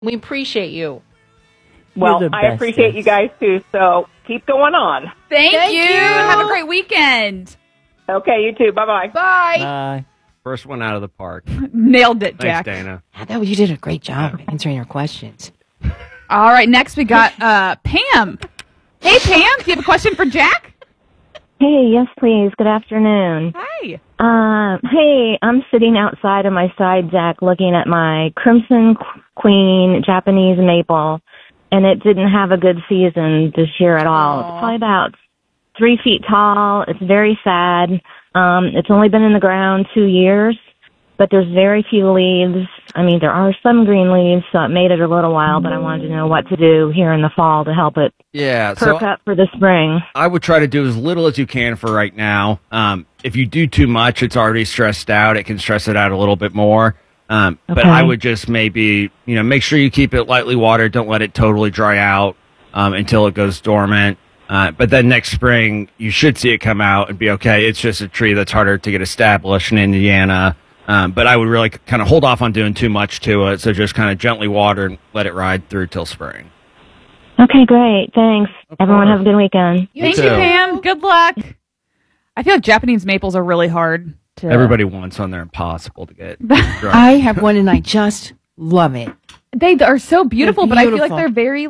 We appreciate you. Well, I appreciate you guys, too, so keep going on. Thank you. Have a great weekend. Okay, you too. Bye-bye. Bye. Bye. First one out of the park. Nailed it, Jack. Thanks, Dana. You did a great job answering our questions. All right, next we got Pam. Hey, Pam, do you have a question for Jack? Hey, yes, please. Good afternoon. Hi. Hey, I'm sitting outside on my side deck looking at my Crimson Queen Japanese maple, and it didn't have a good season this year at all. It's probably about 3 feet tall. It's very sad. It's only been in the ground 2 years, but there's very few leaves. I mean, there are some green leaves, so it made it a little while, but I wanted to know what to do here in the fall to help it perk up for the spring. I would try to do as little as you can for right now. If you do too much, it's already stressed out. It can stress it out a little bit more. But I would just maybe, make sure you keep it lightly watered. Don't let it totally dry out until it goes dormant. But then next spring, you should see it come out and be okay. It's just a tree that's harder to get established in Indiana. But I would really kind of hold off on doing too much to it. So just kind of gently water and let it ride through till spring. Okay, great. Thanks. Everyone have a good weekend. Thank you, Pam. Good luck. I feel like Japanese maples are really hard to... Everybody wants one. They're impossible to get. I have one and I just love it. They are so beautiful, but I feel like beautiful. they're very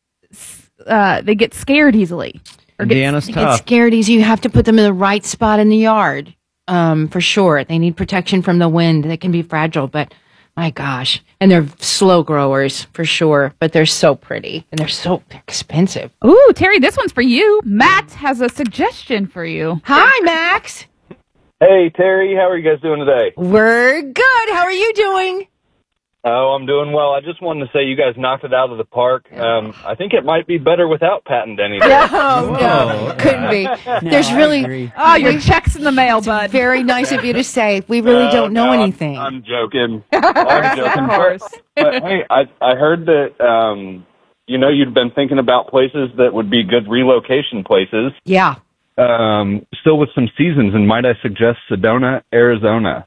they get scared easily. Indiana's Get tough. scared easy. You have to put them in the right spot in the yard. For sure. They need protection from the wind. They can be fragile, but my gosh. And they're slow growers for sure, but they're so pretty and they're so expensive. Ooh, Terry, this one's for you. Matt has a suggestion for you. Hi, Max. Hey, Terry. How are you guys doing today? We're good. How are you doing? Oh, I'm doing well. I just wanted to say you guys knocked it out of the park. I think it might be better without patent anything. No, couldn't be. There's really... Oh, your check's in the mail, bud. Very nice of you to say. We really don't know anything. I'm joking. I'm joking. Of course. But hey, I heard that, you'd been thinking about places that would be good relocation places. Yeah. Still with some seasons, and might I suggest Sedona, Arizona?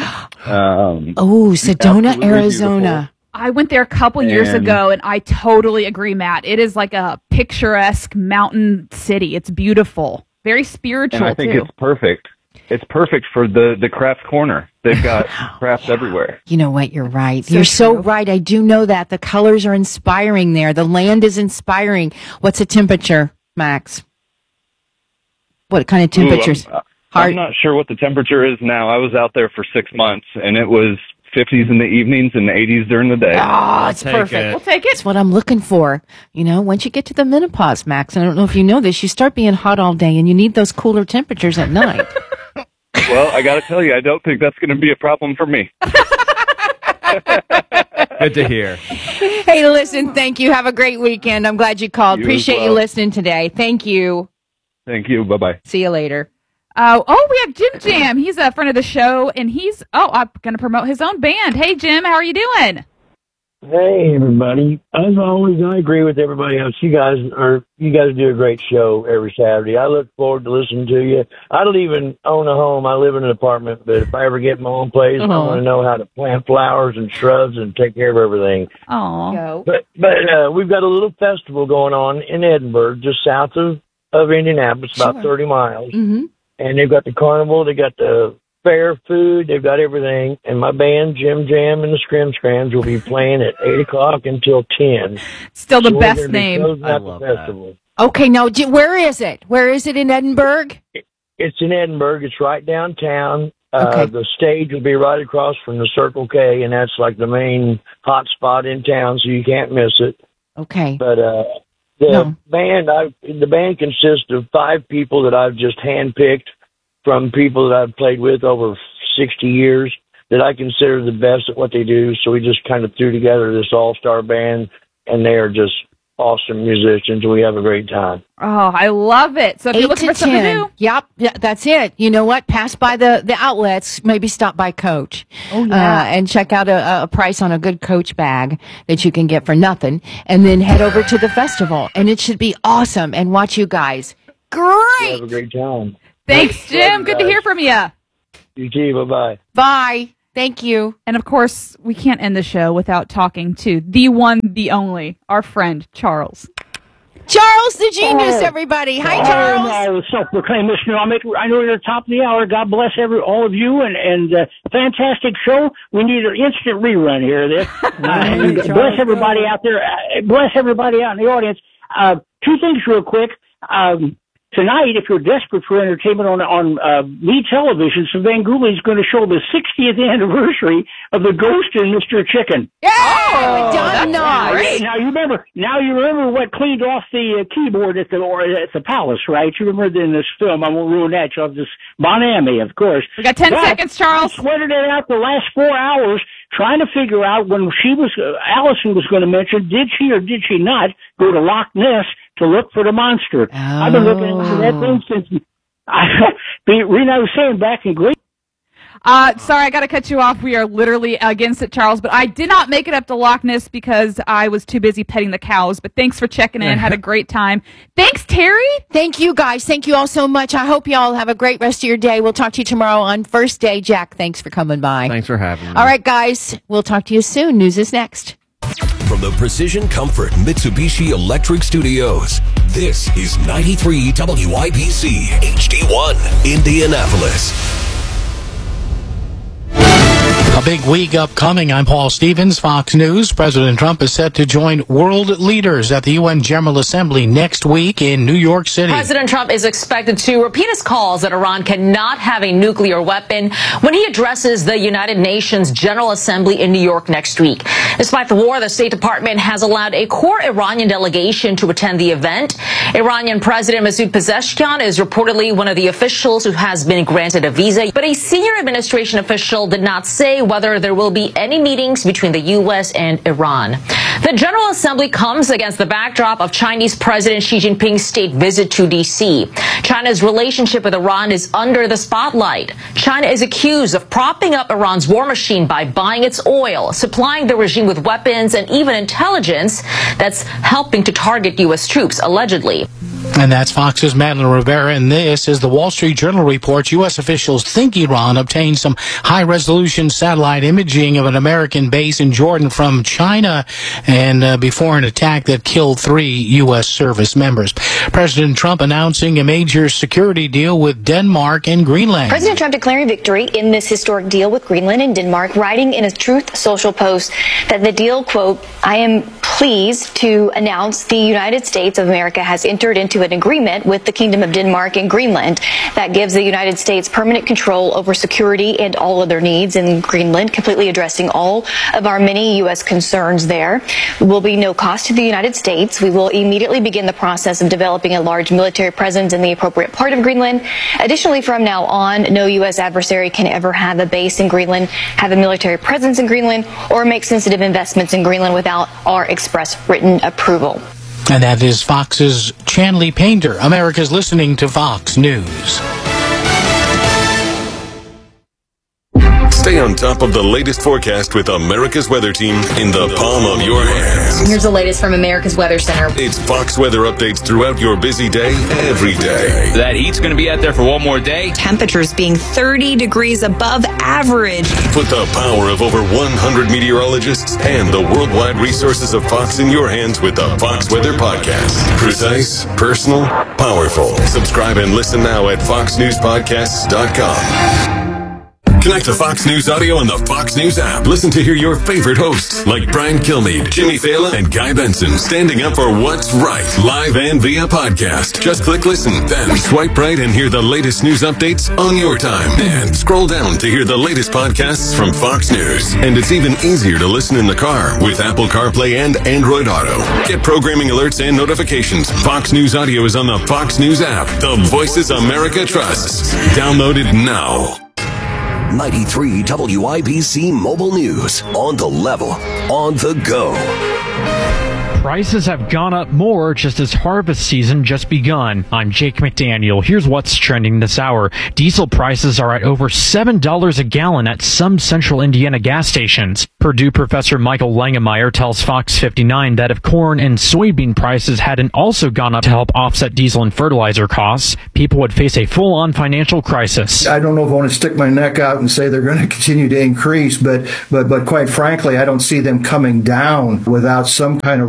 Sedona, Arizona. I went there a couple years ago, and I totally agree, Matt. It is like a picturesque mountain city. It's beautiful. Very spiritual, and I think too. it's perfect. It's perfect for the craft corner. They've got crafts everywhere. You know what? You're right. You're so right. I do know that. The colors are inspiring there. The land is inspiring. What's the temperature, Max? What kind of temperatures? I'm not sure what the temperature is now. I was out there for 6 months, and it was 50s in the evenings and 80s during the day. Oh, it's perfect. We'll take it. That's what I'm looking for. Once you get to the menopause, Max, I don't know if you know this, you start being hot all day, and you need those cooler temperatures at night. Well, I got to tell you, I don't think that's going to be a problem for me. Good to hear. Hey, listen, thank you. Have a great weekend. I'm glad you called. You Appreciate as well. you listening today. Thank you. Thank you. Bye-bye. See you later. We have Jim Jam. He's a friend of the show, and I'm going to promote his own band. Hey, Jim, how are you doing? Hey, everybody. As always, I agree with everybody else. You guys do a great show every Saturday. I look forward to listening to you. I don't even own a home. I live in an apartment, but if I ever get my own place, I want to know how to plant flowers and shrubs and take care of everything. Oh. But we've got a little festival going on in Edinburgh, just south of Indianapolis, about 30 miles. Mm-hmm. And they've got the carnival, they got the fair food, they've got everything. And my band, Jim Jam and the Scrim Scrams, will be playing at 8 o'clock until 10. Still the best name. I love that. Okay, now, where is it? Where is it in Edinburgh? It's in Edinburgh. It's right downtown. Okay. The stage will be right across from the Circle K, and that's like the main hot spot in town, so you can't miss it. Okay. But the band consists of 5 people that I've just handpicked from people that I've played with over 60 years that I consider the best at what they do. So we just kind of threw together this all-star band, and they are just awesome musicians. We have a great time. Oh, I love it. So if you're 8 looking to for something 10. to do, Yep, yeah, that's it. You know what? Pass by the outlets, maybe stop by Coach. Oh, yeah. And check out a price on a good Coach bag that you can get for nothing. And then head over to the festival. And it should be awesome. And watch you guys. We have Great. a great time. thanks, Jim. Good to hear from you. You too. Bye-bye. Bye. Thank you. And of course, we can't end the show without talking to the one, the only, our friend, Charles. Charles the Genius, everybody. Hi, Charles. Self-proclaimed Mr. I know you're at the top of the hour. God bless all of you, and fantastic show. We need an instant rerun here of this. Bless everybody out there. Bless everybody out in the audience. Two things real quick. Tonight, if you're desperate for entertainment on Lee Television, Svengoolie is going to show the 60th anniversary of The Ghost and Mr. Chicken. Yeah, nice. Now you remember what cleaned off the keyboard at the palace, right? You remember in this film? I won't ruin that. You have this Bon-Ami, of course. We got 10 seconds, Charles. I sweated it out the last 4 hours trying to figure out when Allison was going to mention, did she or did she not go to Loch Ness to look for the monster? I've been looking into that thing since Rena was saying back in Greece. Sorry, I got to cut you off. We are literally against it, Charles, but I did not make it up to Loch Ness because I was too busy petting the cows, but thanks for checking in. Had a great time. Thanks, Terry. Thank you, guys. Thank you all so much. I hope you all have a great rest of your day. We'll talk to you tomorrow on First Day. Jack, thanks for coming by. Thanks for having me. All right, guys. We'll talk to you soon. News is next. From the Precision Comfort Mitsubishi Electric Studios, this is 93 WIBC HD1 Indianapolis. A big week upcoming. I'm Paul Stevens, Fox News. President Trump is set to join world leaders at the UN General Assembly next week in New York City. President Trump is expected to repeat his calls that Iran cannot have a nuclear weapon when he addresses the United Nations General Assembly in New York next week. Despite the war, the State Department has allowed a core Iranian delegation to attend the event. Iranian President Masoud Pezeshkian is reportedly one of the officials who has been granted a visa, but a senior administration official did not say whether there will be any meetings between the U.S. and Iran. The General Assembly comes against the backdrop of Chinese President Xi Jinping's state visit to D.C. China's relationship with Iran is under the spotlight. China is accused of propping up Iran's war machine by buying its oil, supplying the regime with weapons, and even intelligence that's helping to target U.S. troops, allegedly. And that's Fox's Madeline Rivera, and this is the Wall Street Journal reports U.S. officials think Iran obtained some high-resolution satellite imaging of an American base in Jordan from China and before an attack that killed 3 U.S. service members. President Trump announcing a major security deal with Denmark and Greenland. President Trump declaring victory in this historic deal with Greenland and Denmark, writing in a Truth Social post that the deal, quote, I am pleased to announce the United States of America has entered into an agreement with the Kingdom of Denmark and Greenland that gives the United States permanent control over security and all other needs in Greenland, completely addressing all of our many U.S. concerns there. There will be no cost to the United States. We will immediately begin the process of developing a large military presence in the appropriate part of Greenland. Additionally, from now on, no U.S. adversary can ever have a base in Greenland, have a military presence in Greenland, or make sensitive investments in Greenland without our express written approval. And that is Fox's Chanley Painter. America's listening to Fox News. Stay on top of the latest forecast with America's Weather Team in the palm of your hands. Here's the latest from America's Weather Center. It's Fox weather updates throughout your busy day, every day. That heat's going to be out there for one more day. Temperatures being 30 degrees above average. Put the power of over 100 meteorologists and the worldwide resources of Fox in your hands with the Fox Weather Podcast. Precise, personal, powerful. Subscribe and listen now at foxnewspodcasts.com. Connect to Fox News Audio on the Fox News app. Listen to hear your favorite hosts like Brian Kilmeade, Jimmy Fallon, and Guy Benson standing up for what's right, live and via podcast. Just click listen, then swipe right and hear the latest news updates on your time. And scroll down to hear the latest podcasts from Fox News. And it's even easier to listen in the car with Apple CarPlay and Android Auto. Get programming alerts and notifications. Fox News Audio is on the Fox News app. The voices America trusts. Download it now. 93 WIBC Mobile News. On the level, on the go. Prices have gone up more just as harvest season just begun. I'm Jake McDaniel. Here's what's trending this hour. Diesel prices are at over $7 a gallon at some central Indiana gas stations. Purdue professor Michael Langemeyer tells Fox 59 that if corn and soybean prices hadn't also gone up to help offset diesel and fertilizer costs, people would face a full-on financial crisis. I don't know if I want to stick my neck out and say they're going to continue to increase, but quite frankly, I don't see them coming down without some kind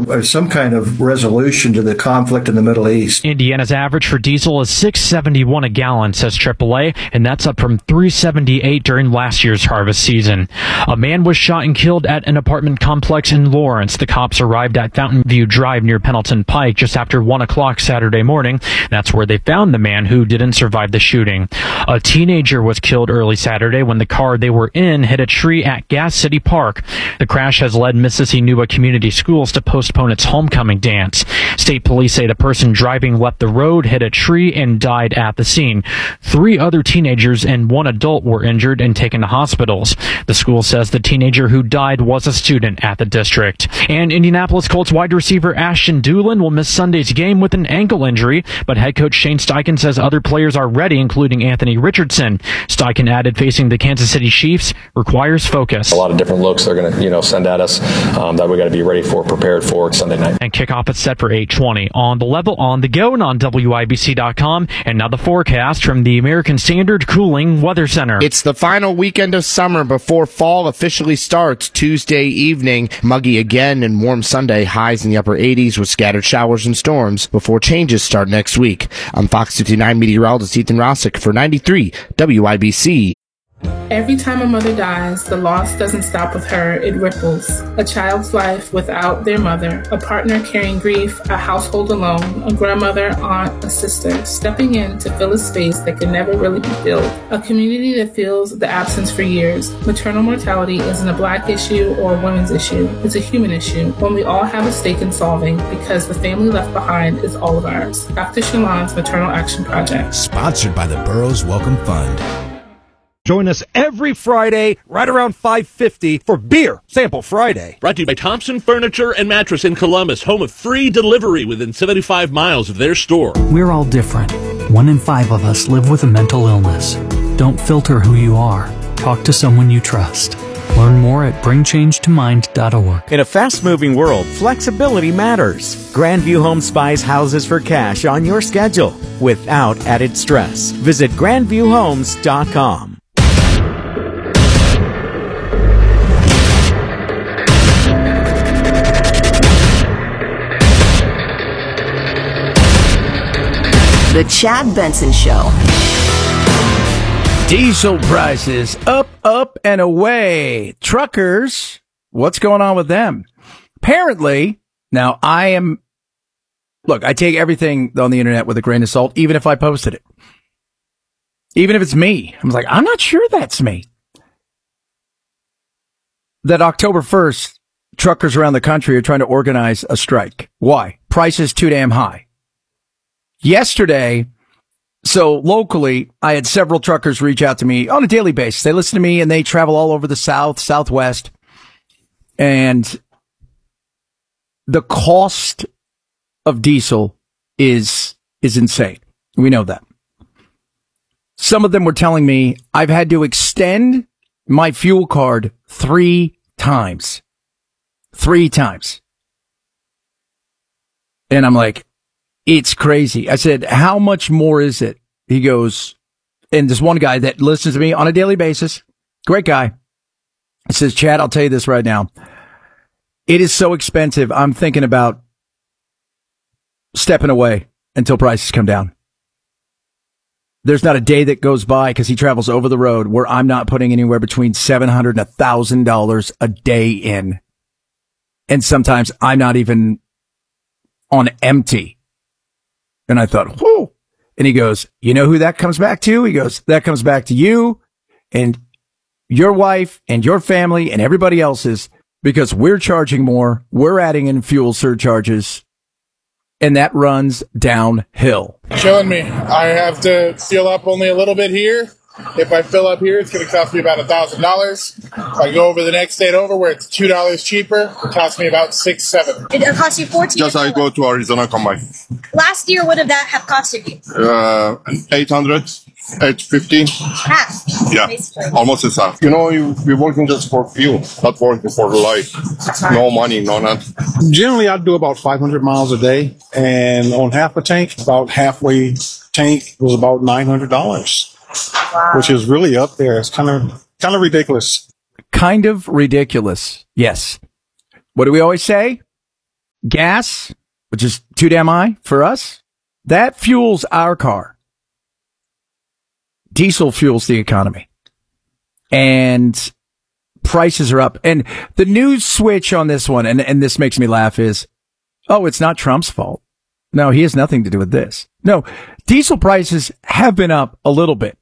of resolution to the conflict in the Middle East. Indiana's average for diesel is $6.71 a gallon, says AAA, and that's up from $3.78 during last year's harvest season. A man was shot and killed at an apartment complex in Lawrence. The cops arrived at Fountain View Drive near Pendleton Pike just after 1 o'clock Saturday morning. That's where they found the man who didn't survive the shooting. A teenager was killed early Saturday when the car they were in hit a tree at Gas City Park. The crash has led Mississauga Community Schools to postpone its homecoming dance. State police say the person driving left the road, hit a tree, and died at the scene. 3 other teenagers and 1 adult were injured and taken to hospitals. The school says the teenager who died was a student at the district. And Indianapolis Colts wide receiver Ashton Dulin will miss Sunday's game with an ankle injury, but head coach Shane Steichen says other players are ready, including Anthony Richardson. Steichen added facing the Kansas City Chiefs requires focus. A lot of different looks they're going to, send at us that we got to be ready for, prepared for Sunday night. And kickoff is set for 8:20 on the level, on the go, and on WIBC.com. And now the forecast from the American Standard Cooling Weather Center. It's the final weekend of summer before fall officially starts Tuesday evening. Muggy again and warm Sunday, highs in the upper 80s with scattered showers and storms before changes start next week. I'm Fox 59 meteorologist Ethan Rossick for 93 WIBC. Every time a mother dies, the loss doesn't stop with her, it ripples. A child's life without their mother, a partner carrying grief, a household alone, a grandmother, aunt, a sister, stepping in to fill a space that can never really be filled. A community that feels the absence for years. Maternal mortality isn't a Black issue or a women's issue. It's a human issue, one we all have a stake in solving because the family left behind is all of ours. Dr. Shalon's Maternal Action Project. Sponsored by the Burroughs Welcome Fund. Join us every Friday right around 5:50 for Beer Sample Friday. Brought to you by Thompson Furniture and Mattress in Columbus, home of free delivery within 75 miles of their store. We're all different. 1 in 5 of us live with a mental illness. Don't filter who you are. Talk to someone you trust. Learn more at bringchangetimind.org. In a fast-moving world, flexibility matters. Grandview Homes buys houses for cash on your schedule without added stress. Visit grandviewhomes.com. The Chad Benson Show. Diesel prices up, up, and away. Truckers, what's going on with them? Apparently, now I take everything on the internet with a grain of salt, even if I posted it. Even if it's me. I'm like, I'm not sure that's me. That October 1st, truckers around the country are trying to organize a strike. Why? Prices too damn high. Yesterday, so locally, I had several truckers reach out to me on a daily basis. They listen to me and they travel all over the South, Southwest. And the cost of diesel is insane. We know that. Some of them were telling me I've had to extend my fuel card 3 times. 3 times. And I'm like, it's crazy. I said, how much more is it? He goes, and this one guy that listens to me on a daily basis, great guy, he says, Chad, I'll tell you this right now. It is so expensive. I'm thinking about stepping away until prices come down. There's not a day that goes by, because he travels over the road, where I'm not putting anywhere between $700 and $1,000 a day in. And sometimes I'm not even on empty. And I thought, whoo. And he goes, you know who that comes back to? He goes, that comes back to you and your wife and your family and everybody else's, because we're charging more. We're adding in fuel surcharges, and that runs downhill. Killing me. I have to fill up only a little bit here. If I fill up here, it's going to cost me about $1,000. If I go over the next state over where it's $2 cheaper, it costs me about $6-7. It costs you $14. Just I go to Arizona combine. Last year, what did that have costed you? $800. It's 15. Half. Yeah, Basically. almost as half. We're working just for fuel, not working for life. No money, no nothing. Generally, I do about 500 miles a day, and on half a tank, about halfway tank was about $900, which is really up there. It's kind of ridiculous. Kind of ridiculous. Yes. What do we always say? Gas, which is too damn high for us, that fuels our car. Diesel fuels the economy. And prices are up. And the news switch on this one, and this makes me laugh, is, oh, it's not Trump's fault. No, he has nothing to do with this. No, diesel prices have been up a little bit.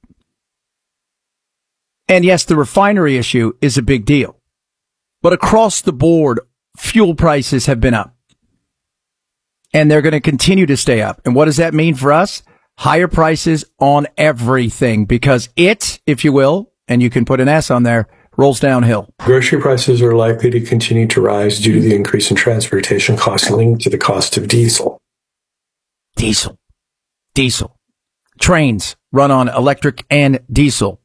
And yes, the refinery issue is a big deal. But across the board, fuel prices have been up. And they're going to continue to stay up. And what does that mean for us? Higher prices on everything, because it, if you will, and you can put an S on there, rolls downhill. Grocery prices are likely to continue to rise due to the increase in transportation costs linked to the cost of diesel. Diesel. Trains run on electric and diesel.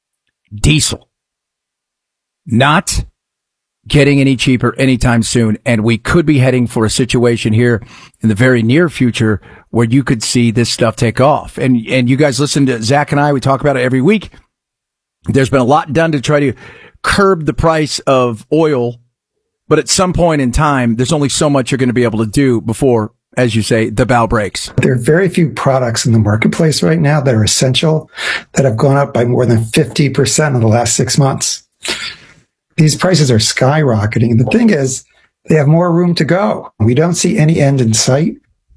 Not getting any cheaper anytime soon. And we could be heading for a situation here in the very near future where you could see this stuff take off. And you guys listen to Zach and I, we talk about it every week. There's been a lot done to try to curb the price of oil. But at some point in time, there's only so much you're going to be able to do before, as you say, the bow breaks. There are very few products in the marketplace right now that are essential that have gone up by more than 50% in the last 6 months. These prices are skyrocketing. The thing is, they have more room to go. We don't see any end in sight.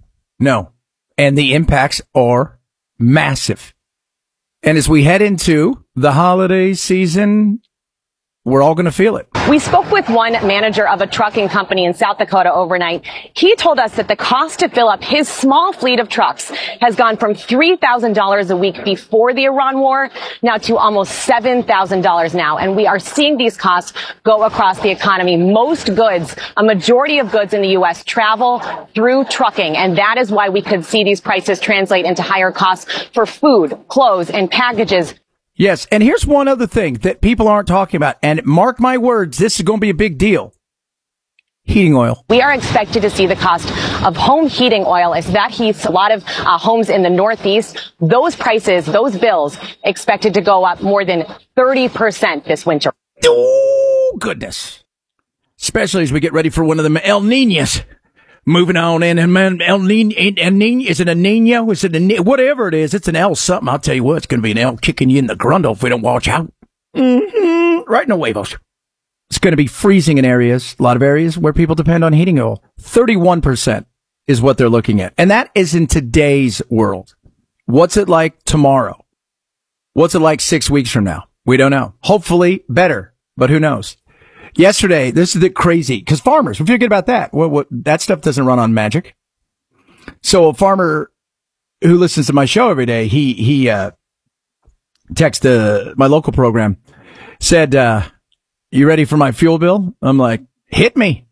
No. And the impacts are massive. And as we head into the holiday season, we're all going to feel it. We spoke with one manager of a trucking company in South Dakota overnight. He told us that the cost to fill up his small fleet of trucks has gone from $3,000 a week before the Iran war now to almost $7,000 now. And we are seeing these costs go across the economy. Most goods, a majority of goods in the U.S. travel through trucking. And that is why we could see these prices translate into higher costs for food, clothes, and packages. Yes, and here's one other thing that people aren't talking about, and mark my words, this is going to be a big deal. Heating oil. We are expected to see the cost of home heating oil as that heats a lot of homes in the Northeast. Those prices, those bills, expected to go up more than 30% this winter. Oh, goodness. Especially as we get ready for one of them El Niños. Moving on in, and man, El Nino, is it a Nino? Is it a, whatever it is, it's an L something. I'll tell you what, it's going to be an L kicking you in the grundle if we don't watch out. Right in the huevos. It's going to be freezing in areas, a lot of areas where people depend on heating oil. 31% is what they're looking at. And that is in today's world. What's it like tomorrow? What's it like 6 weeks from now? We don't know. Hopefully better, but who knows? Yesterday, this is the crazy, because farmers, we forget about that. That stuff doesn't run on magic. So a farmer who listens to my show every day, he texted my local program, said, you ready for my fuel bill? I'm like, hit me.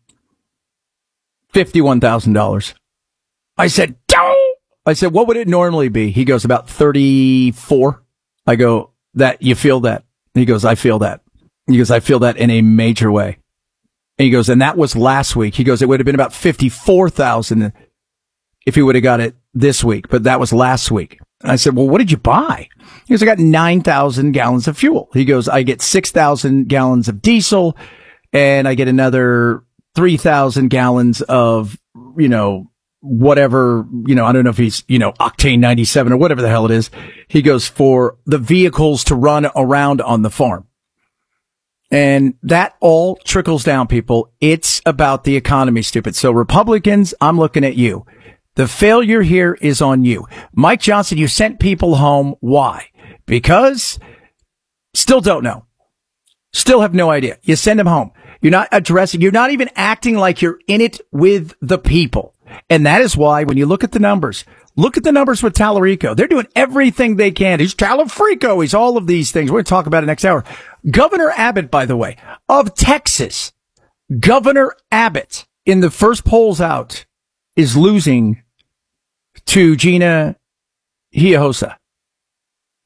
$51,000. I said, don't. I said, what would it normally be? He goes, about 34. I go, that, you feel that? He goes, I feel that. He goes, I feel that in a major way. And he goes, and that was last week. He goes, it would have been about 54,000 if he would have got it this week, but that was last week. And I said, well, what did you buy? He goes, I got 9,000 gallons of fuel. He goes, I get 6,000 gallons of diesel, and I get another 3,000 gallons of, whatever, I don't know if he's, octane 97 or whatever the hell it is. He goes, for the vehicles to run around on the farm. And that all trickles down, people. It's about the economy, stupid. So Republicans, I'm looking at you. The failure here is on you. Mike Johnson, you sent people home. Why? Because still don't know. Still have no idea. You send them home. You're not addressing, you're not even acting like you're in it with the people. And that is why when you look at the numbers with Tallarico. They're doing everything they can. He's Talafrico. He's all of these things. We're going to talk about it next hour. Governor Abbott, by the way, of Texas, Governor Abbott in the first polls out is losing to Gina Hinojosa.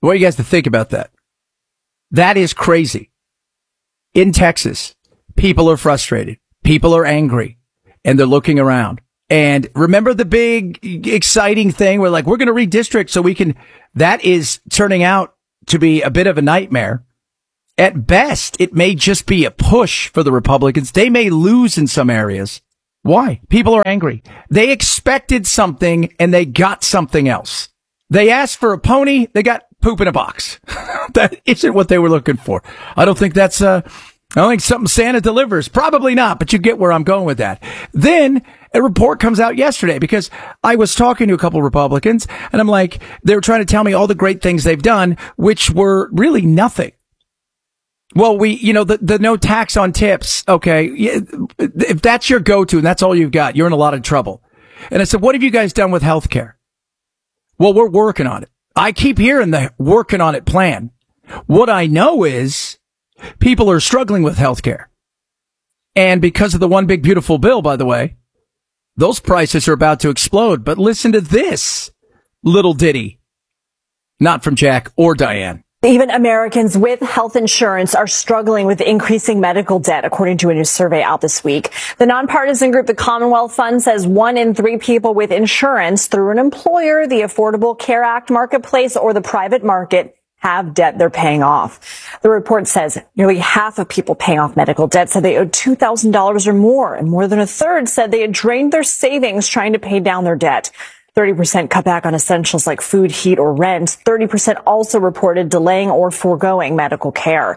I want you guys to think about that. That is crazy. In Texas, people are frustrated. People are angry. And they're looking around. And remember the big, exciting thing where, like, we're going to redistrict so we can... That is turning out to be a bit of a nightmare. At best, it may just be a push for the Republicans. They may lose in some areas. Why? People are angry. They expected something and they got something else. They asked for a pony. They got poop in a box. That isn't what they were looking for. I don't think that's, I don't think something Santa delivers. Probably not, but you get where I'm going with that. Then a report comes out yesterday because I was talking to a couple Republicans and I'm like, they were trying to tell me all the great things they've done, which were really nothing. Well, the no tax on tips. Okay. If that's your go-to and that's all you've got, you're in a lot of trouble. And I said, what have you guys done with healthcare? Well, we're working on it. I keep hearing the working on it plan. What I know is people are struggling with healthcare. And because of the one big beautiful bill, by the way, those prices are about to explode. But listen to this little ditty. Not from Jack or Diane. Even Americans with health insurance are struggling with increasing medical debt, according to a new survey out this week. The nonpartisan group, the Commonwealth Fund, says 1 in 3 people with insurance through an employer, the Affordable Care Act marketplace, or the private market have debt they're paying off. The report says nearly half of people paying off medical debt said they owed $2,000 or more, and more than a third said they had drained their savings trying to pay down their debt. 30% cut back on essentials like food, heat, or rent. 30% also reported delaying or foregoing medical care.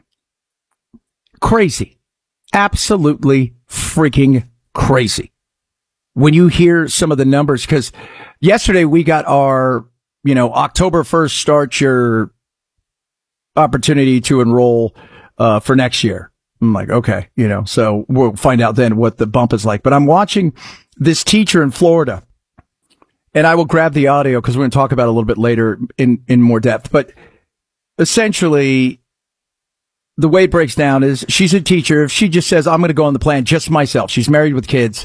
Crazy. Absolutely freaking crazy. When you hear some of the numbers, because yesterday we got our, October 1st start your opportunity to enroll for next year. I'm like, okay, so we'll find out then what the bump is like. But I'm watching this teacher in Florida. And I will grab the audio because we're going to talk about it a little bit later in more depth. But essentially, the way it breaks down is she's a teacher. If she just says, I'm going to go on the plan just myself, she's married with kids,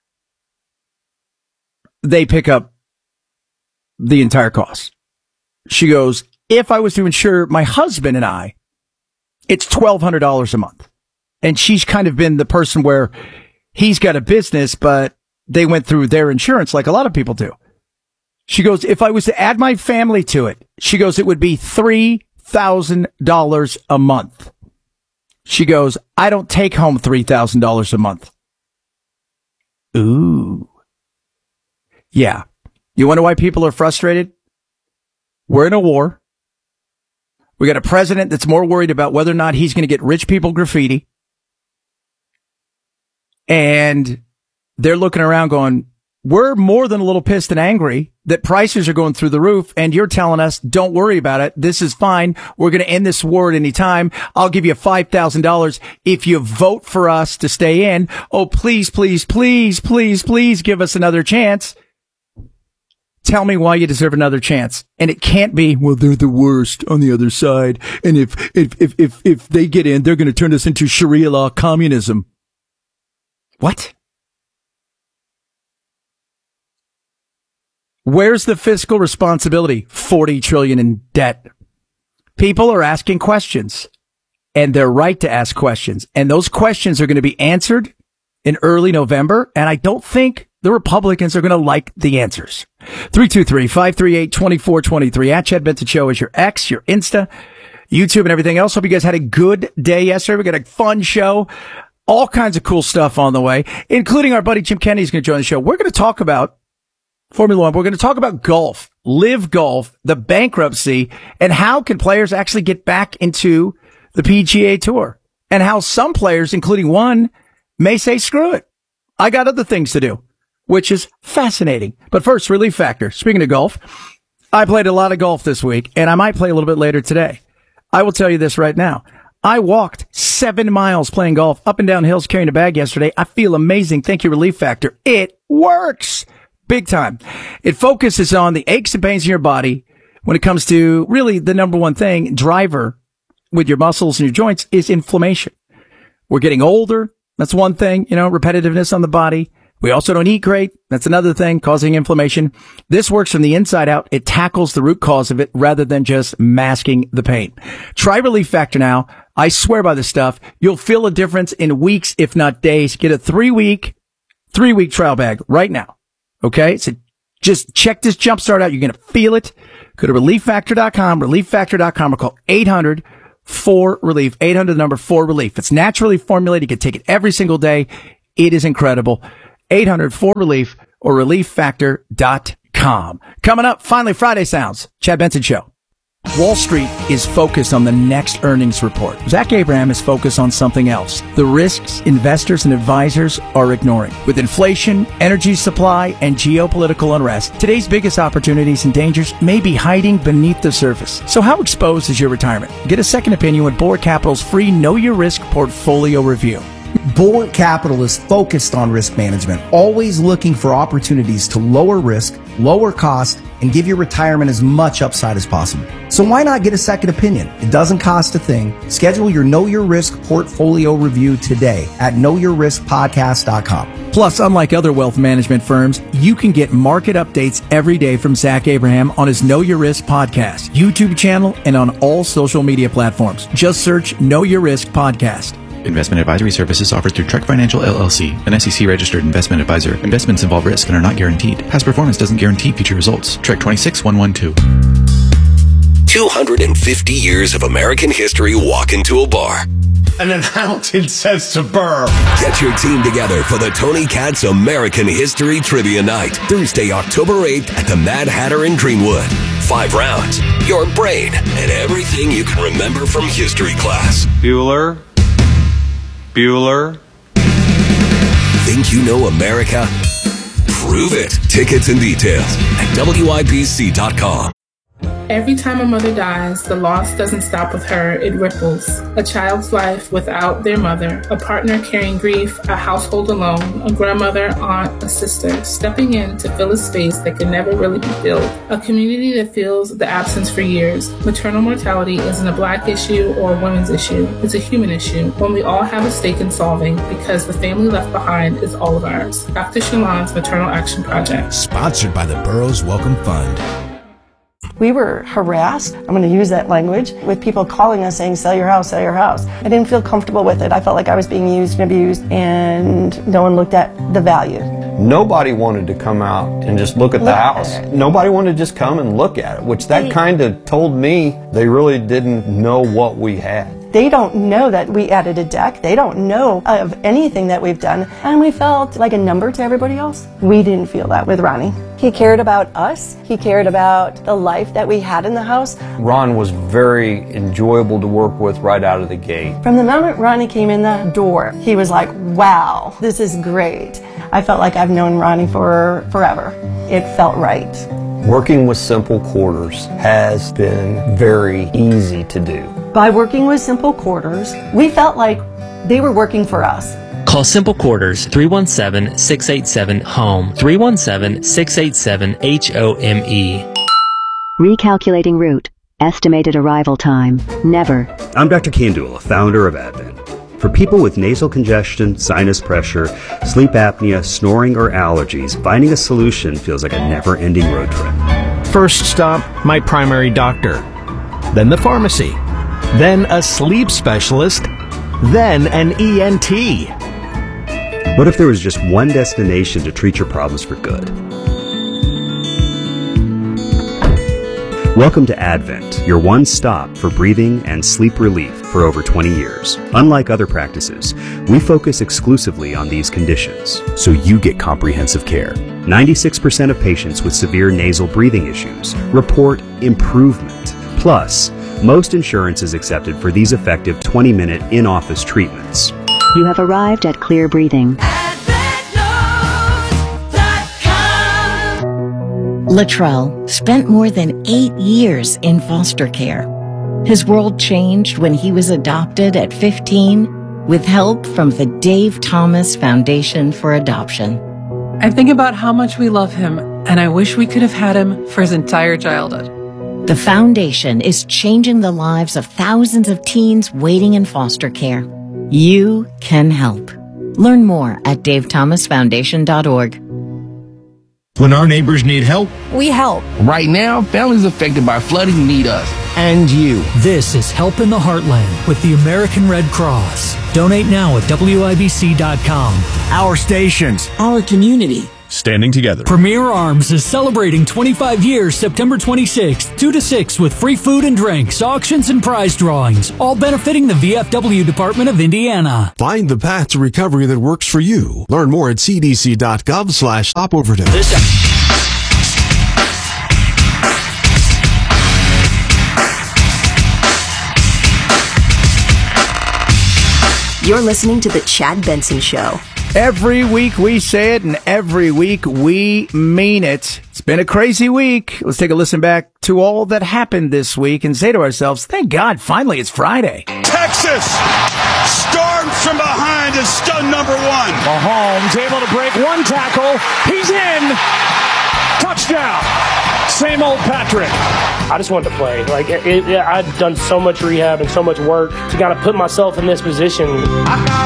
they pick up the entire cost. She goes, if I was to insure my husband and I, it's $1,200 a month. And she's kind of been the person where he's got a business, but they went through their insurance like a lot of people do. She goes, if I was to add my family to it, she goes, it would be $3,000 a month. She goes, I don't take home $3,000 a month. Ooh. Yeah. You wonder why people are frustrated? We're in a war. We got a president that's more worried about whether or not he's going to get rich people graffiti. And they're looking around going, we're more than a little pissed and angry that prices are going through the roof, and you're telling us, don't worry about it. This is fine. We're going to end this war at any time. I'll give you $5,000 if you vote for us to stay in. Oh, please, please, please, please, please give us another chance. Tell me why you deserve another chance. And it can't be, well, they're the worst on the other side. And if they get in, they're going to turn us into Sharia law communism. What? Where's the fiscal responsibility? 40 trillion in debt. People are asking questions, and they're right to ask questions. And those questions are going to be answered in early November. And I don't think the Republicans are going to like the answers. 323-538-2423 at Chad Benson Show is your X, your Insta, YouTube, and everything else. Hope you guys had a good day yesterday. We got a fun show. All kinds of cool stuff on the way, including our buddy Jim Kennedy is going to join the show. We're going to talk about Formula One. We're going to talk about golf, live golf, the bankruptcy, and how can players actually get back into the PGA Tour, and how some players, including one, may say, screw it. I got other things to do, which is fascinating. But first, Relief Factor. Speaking of golf, I played a lot of golf this week, and I might play a little bit later today. I will tell you this right now. I walked 7 miles playing golf up and down hills carrying a bag yesterday. I feel amazing. Thank you, Relief Factor. It works. Big time. It focuses on the aches and pains in your body when it comes to really the number one thing, driver with your muscles and your joints, is inflammation. We're getting older. That's one thing, repetitiveness on the body. We also don't eat great. That's another thing causing inflammation. This works from the inside out. It tackles the root cause of it rather than just masking the pain. Try Relief Factor now. I swear by this stuff. You'll feel a difference in weeks, if not days. Get a 3-week trial bag right now. Okay? So just check this Jumpstart out. You're going to feel it. Go to relieffactor.com, relieffactor.com, or call 800-4RELIEF, 800 number 4RELIEF. It's naturally formulated. You can take it every single day. It is incredible. 800-4RELIEF or relieffactor.com. Coming up, finally, Friday Sounds. Chad Benson Show. Wall Street is focused on the next earnings report. Zach Abraham is focused on something else. The risks investors and advisors are ignoring. With inflation, energy supply, and geopolitical unrest, today's biggest opportunities and dangers may be hiding beneath the surface. So how exposed is your retirement? Get a second opinion with Bulwark Capital's free Know Your Risk portfolio review. Bulwark Capital is focused on risk management, always looking for opportunities to lower risk, lower cost, and give your retirement as much upside as possible. So why not get a second opinion? It doesn't cost a thing. Schedule your Know Your Risk portfolio review today at knowyourriskpodcast.com. Plus, unlike other wealth management firms, you can get market updates every day from Zach Abraham on his Know Your Risk podcast, YouTube channel, and on all social media platforms. Just search Know Your Risk Podcast. Investment advisory services offered through Trek Financial LLC, an SEC-registered investment advisor. Investments involve risk and are not guaranteed. Past performance doesn't guarantee future results. Trek 26112. 250 years of American history walk into a bar. And an accountant says to Burr, get your team together for the Tony Katz American History Trivia Night, Thursday, October 8th at the Mad Hatter in Greenwood. 5 rounds, your brain, and everything you can remember from history class. Bueller. Think you know America? Prove it. Tickets and details at WIBC.com. Every time a mother dies, the loss doesn't stop with her, it ripples. A child's life without their mother, a partner carrying grief, a household alone, a grandmother, aunt, a sister, stepping in to fill a space that can never really be filled. A community that feels the absence for years. Maternal mortality isn't a Black issue or a women's issue. It's a human issue, one we all have a stake in solving because the family left behind is all of ours. Dr. Shalon's Maternal Action Project. Sponsored by the Burroughs Welcome Fund. We were harassed, I'm going to use that language, with people calling us saying, sell your house, sell your house. I didn't feel comfortable with it. I felt like I was being used and abused, and no one looked at the value. Nobody wanted to come out and just look at the house. Nobody wanted to just come and look at it, which that kind of told me they really didn't know what we had. They don't know that we added a deck. They don't know of anything that we've done. And we felt like a number to everybody else. We didn't feel that with Ronnie. He cared about us. He cared about the life that we had in the house. Ron was very enjoyable to work with right out of the gate. From the moment Ronnie came in the door, he was like, wow, this is great. I felt like I've known Ronnie for forever. It felt right. Working with Simple Quarters has been very easy to do. By working with Simple Quarters, we felt like they were working for us. Call Simple Quarters 317-687-HOME, 317-687-HOME. Recalculating route. Estimated arrival time. Never. I'm Dr. Kandula, founder of Advent. For people with nasal congestion, sinus pressure, sleep apnea, snoring, or allergies, finding a solution feels like a never-ending road trip. First stop, my primary doctor. Then the pharmacy. Then a sleep specialist. Then an ENT. What if there was just one destination to treat your problems for good? Welcome to Advent, your one stop for breathing and sleep relief for over 20 years. Unlike other practices, we focus exclusively on these conditions, so you get comprehensive care. 96% of patients with severe nasal breathing issues report improvement. Plus, most insurance is accepted for these effective 20-minute in-office treatments. You have arrived at Clear Breathing. Latrell spent more than 8 years in foster care. His world changed when he was adopted at 15 with help from the Dave Thomas Foundation for Adoption. I think about how much we love him, and I wish we could have had him for his entire childhood. The foundation is changing the lives of thousands of teens waiting in foster care. You can help. Learn more at davethomasfoundation.org. When our neighbors need help, We help. Right now, families affected by flooding need us and you. This is Help in the Heartland with the American Red Cross. Donate now at WIBC.com. our stations, Our community. Standing together. Premier Arms is celebrating 25 years September 26th, 2 to 6 with free food and drinks, auctions and prize drawings, all benefiting the VFW Department of Indiana. Find the path to recovery that works for you. Learn more at cdc.gov/stop overdose. You're listening to The Chad Benson Show. Every week we say it, and every week we mean it. It's been a crazy week. Let's take a listen back to all that happened this week and say to ourselves, thank God, finally it's Friday. Texas storms from behind and stun number one. Mahomes able to break one tackle. He's in. Touchdown. Same old Patrick. I just wanted to play. I'd done so much rehab and so much work to kind of put myself in this position.